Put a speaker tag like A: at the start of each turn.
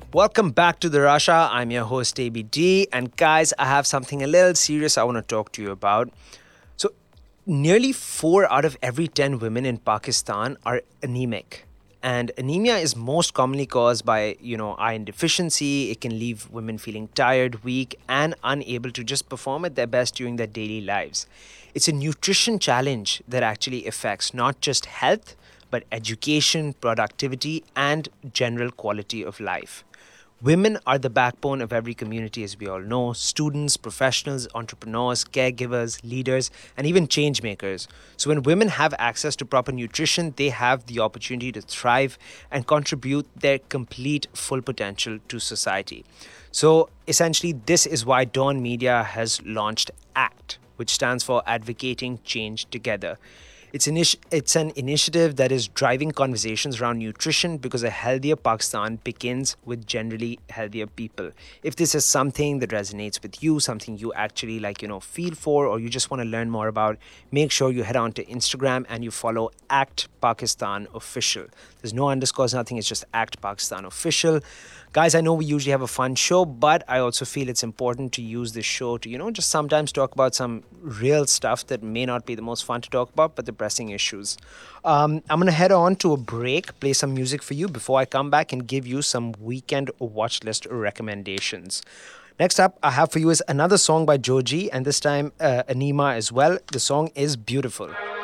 A: Welcome back to the Rasha. I'm your host ABD, and guys, I have something a little serious I want to talk to you about. So, nearly 4 out of every 10 women in Pakistan are anemic. And anemia is most commonly caused by, iron deficiency. It can leave women feeling tired, weak, and unable to just perform at their best during their daily lives. It's a nutrition challenge that actually affects not just health, but education, productivity, and general quality of life. Women are the backbone of every community, as we all know students, professionals, entrepreneurs, caregivers, leaders, and even change makers. So, when women have access to proper nutrition, they have the opportunity to thrive and contribute their complete full potential to society. So, essentially, this is why Dawn Media has launched ACT, which stands for Advocating Change Together. It's an initiative that is driving conversations around nutrition because a healthier Pakistan begins with generally healthier people. If this is something that resonates with you, something you actually feel for, or you just want to learn more about, make sure you head on to Instagram and you follow Act Pakistan Official. There's no underscores, nothing. It's just Act Pakistan Official. Guys, I know we usually have a fun show, but I also feel it's important to use this show to, just sometimes talk about some real stuff that may not be the most fun to talk about, but the pressing issues. I'm going to head on to a break, play some music for you before I come back and give you some weekend watch list recommendations. Next up, I have for you is another song by Joji, and this time Anima as well. The song is Beautiful.